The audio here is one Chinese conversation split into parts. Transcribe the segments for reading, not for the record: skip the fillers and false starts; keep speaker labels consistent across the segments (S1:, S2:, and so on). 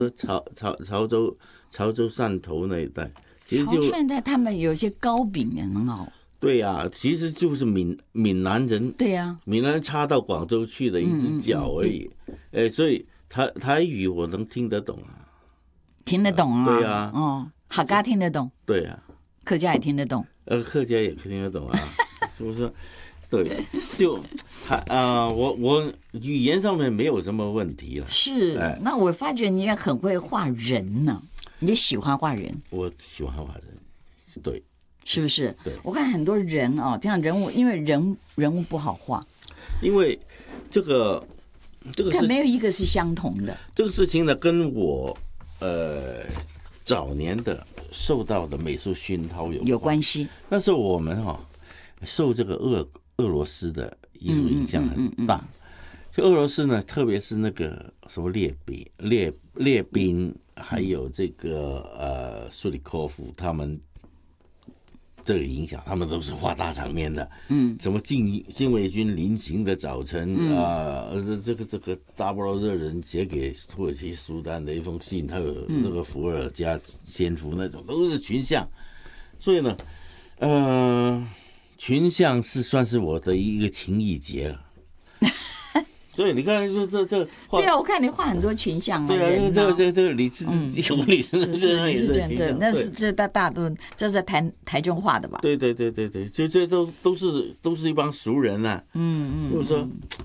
S1: 潮州汕头那一带，其实
S2: 潮汕带他们有些糕饼也很好。
S1: 对呀，其实就是闽南人，
S2: 对呀，
S1: 闽南人插到广州去的一只脚而已。所以台语我能听得懂啊，
S2: 听得懂啊。
S1: 对啊，
S2: 客家听得懂。
S1: 对啊，
S2: 客家也听得懂。
S1: 客家也听得懂啊，是不是？对，就我语言上面没有什么问题了。
S2: 是，那我发觉你也很会画人呢，你也喜欢画人。
S1: 我喜欢画人，对。
S2: 是不是？
S1: 对，
S2: 我看很多人哦，这样人物，因为人物不好画，
S1: 因为这个
S2: 事没有一个是相同的。
S1: 这个事情呢，跟我早年的受到的美术熏陶有关系。那时候我们受这个俄罗斯的艺术影响很大。就俄罗斯呢，特别是那个什么列宾，还有这个苏里科夫，他们这个影响，他们都是画大场面的。什么禁卫军临行的早晨这个扎波罗热人写给土耳其苏丹的一封信，还有这个伏尔加仙夫那种，都是群像。所以呢，群像算是我的一个情谊结了。所以你看，这
S2: 对啊，我看你画很多群像啊。
S1: 对啊，这个李志这也是群像，
S2: 那是这大都这是在台中画的吧？
S1: 对，这都是一帮熟人啊。就是说，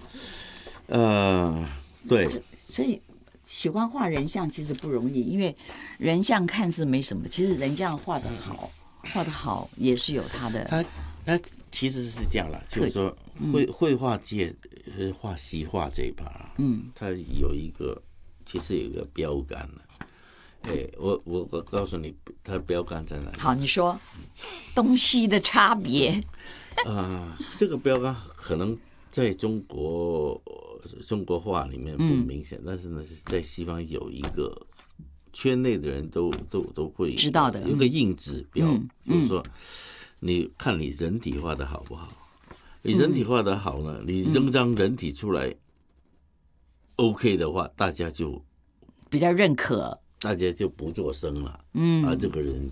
S1: 对，
S2: 所以喜欢画人像其实不容易，因为人像看似没什么，其实人像画得好也是有他的。
S1: 他其实是这样啦，就是说绘画界画西画这一趴，他其实有一个标杆了。我告诉你，他的标杆在哪里？
S2: 好，你说东西的差别。
S1: 这个标杆可能在中国画里面不明显，但是呢，在西方有一个圈内的人都会
S2: 知道的，
S1: 有个硬指标，就是说，你看你人体画的好不好？你人体画的好呢，你扔张人体出来 ，OK 的话，大家就
S2: 比较认可，
S1: 大家就不作声了。这个人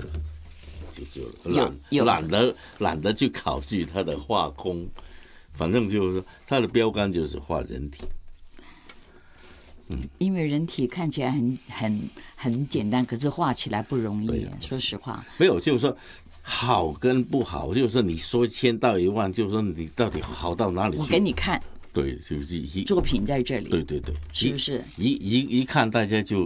S1: 就懒得去考据他的画工，反正就是说他的标杆就是画人体。
S2: 因为人体看起来很简单，可是画起来不容易。说实话，
S1: 没有，就是说好跟不好，就是说你说1000道1万，就是说你到底好到哪里去？
S2: 我给你看，
S1: 对，就是
S2: 作品在这里。
S1: 对，
S2: 是不是？
S1: 一看大家就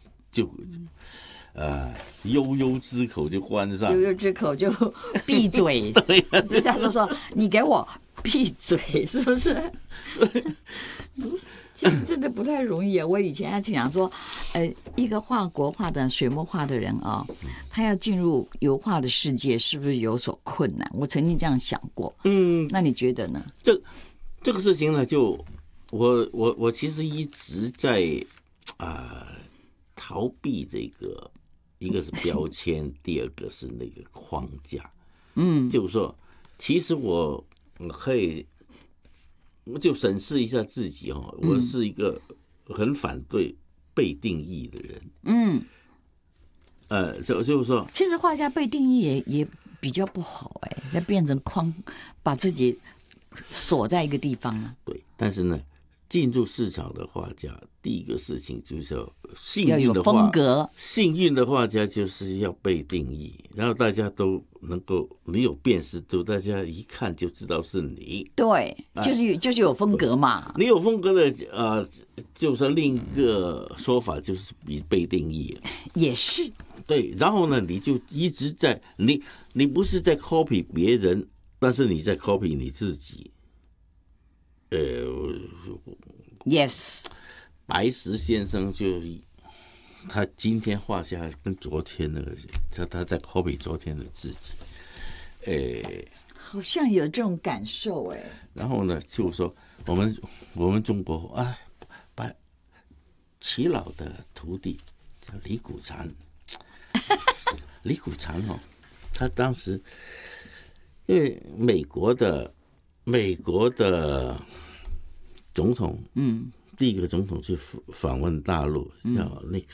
S1: 悠悠之口就关上，
S2: 悠悠之口就闭嘴。就像说你给我闭嘴，是不是？其实真的不太容易啊！我以前还想说，一个画国画的水墨画的人啊，他要进入油画的世界，是不是有所困难？我曾经这样想过。那你觉得呢？
S1: 这个事情呢，就我其实一直在逃避这个，一个是标签，第二个是那个框架。就是说，其实我可以。就审视一下自己我是一个很反对被定义的人。就是说，
S2: 其实画家被定义也比较不好要变成把自己锁在一个地方啊。
S1: 对，但是呢，进入市场的画家，第一个事情就是
S2: 要有风格。
S1: 幸运的画家就是要被定义，然后大家都能够，你有辨识度，大家一看就知道是你。
S2: 对，就是有风格嘛。
S1: 你有风格的就是另一个说法，就是被定义了。
S2: 也是。
S1: 对，然后呢，你就一直在你不是在 copy 别人，但是你在 copy 你自己。
S2: Yes，
S1: 白石先生他今天画下跟昨天那个，他在 copy 昨天的自己。
S2: 好像有这种感受
S1: 然后呢，就是说我们中国齐老的徒弟叫李谷禅。李谷禅他当时因为美国的总统第一个总统去访问大陆叫